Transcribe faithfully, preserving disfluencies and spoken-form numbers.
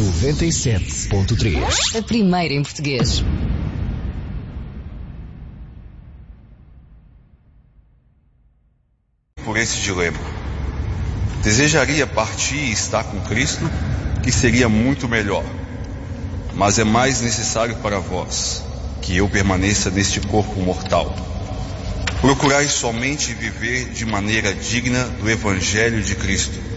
noventa e sete ponto três. A primeira em português. Por esse dilema. Desejaria partir e estar com Cristo, que seria muito melhor. Mas é mais necessário para vós que eu permaneça neste corpo mortal. Procurai somente viver de maneira digna do Evangelho de Cristo.